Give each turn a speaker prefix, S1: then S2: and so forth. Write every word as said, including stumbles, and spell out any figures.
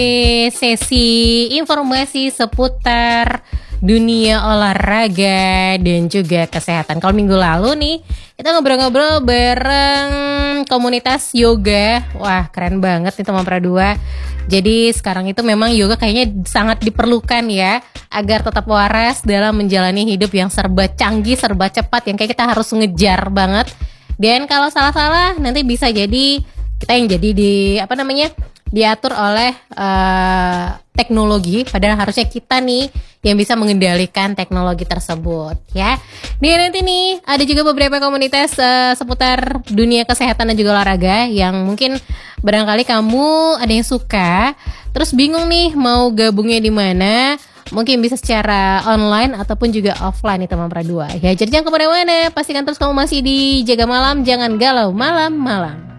S1: sesi informasi seputar dunia olahraga dan juga kesehatan. Kalau minggu lalu nih kita ngobrol-ngobrol bareng komunitas yoga. Wah, keren banget nih teman Pradua. Jadi sekarang itu memang yoga kayaknya sangat diperlukan ya, agar tetap waras dalam menjalani hidup yang serba canggih, serba cepat, yang kayak kita harus ngejar banget. Dan kalau salah-salah nanti bisa jadi kita yang jadi di apa namanya diatur oleh uh, teknologi, padahal harusnya kita nih yang bisa mengendalikan teknologi tersebut ya. Dan nanti nih ada juga beberapa komunitas uh, seputar dunia kesehatan dan juga olahraga yang mungkin barangkali kamu ada yang suka, terus bingung nih mau gabungnya di mana. Mungkin bisa secara online ataupun juga offline nih teman Pradua ya. Jadi jangan kemana-mana, pastikan terus kamu masih di Jaga Malam, jangan galau malam-malam.